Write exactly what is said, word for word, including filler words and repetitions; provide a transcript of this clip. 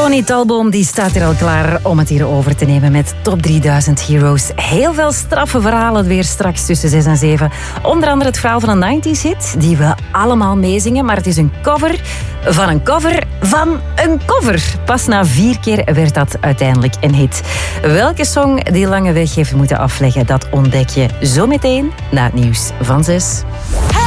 Tony Talboom die staat er al klaar om het hier over te nemen met Top drieduizend Heroes. Heel veel straffe verhalen weer straks tussen zes en zeven. Onder andere het verhaal van een nineties hit die we allemaal meezingen, maar het is een cover van een cover van een cover. Pas na vier keer werd dat uiteindelijk een hit. Welke song die lange weg heeft moeten afleggen, dat ontdek je zometeen na het nieuws van zes.